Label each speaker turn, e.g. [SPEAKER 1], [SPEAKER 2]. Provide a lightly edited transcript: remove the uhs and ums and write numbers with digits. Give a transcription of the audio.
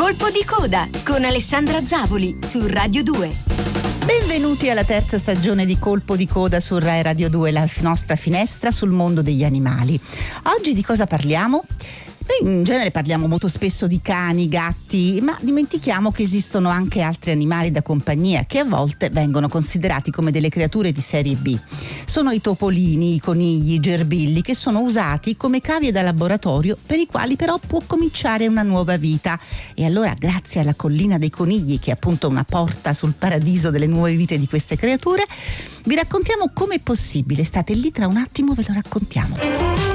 [SPEAKER 1] Colpo di coda con Alessandra Zavoli su Radio 2.
[SPEAKER 2] Benvenuti alla terza stagione di Colpo di coda su Rai Radio 2, la nostra finestra sul mondo degli animali. Oggi di cosa parliamo? Noi in genere parliamo molto spesso di cani, gatti, ma dimentichiamo che esistono anche altri animali da compagnia che a volte vengono considerati come delle creature di serie B. Sono i topolini, i conigli, i gerbilli, che sono usati come cavie da laboratorio, per i quali però può cominciare una nuova vita. E allora, grazie alla collina dei conigli, che è appunto una porta sul paradiso delle nuove vite di queste creature, vi raccontiamo come è possibile. State lì, tra un attimo ve lo raccontiamo.